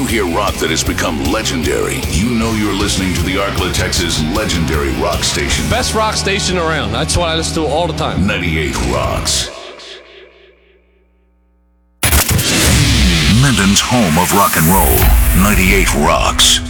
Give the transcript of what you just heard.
hear rock that has become legendary, you know you're listening to the Arcla, Texas legendary rock station. Best rock station around. That's what I listen to all the time. 98 Rocks. Minden's home of rock and roll. 98 Rocks.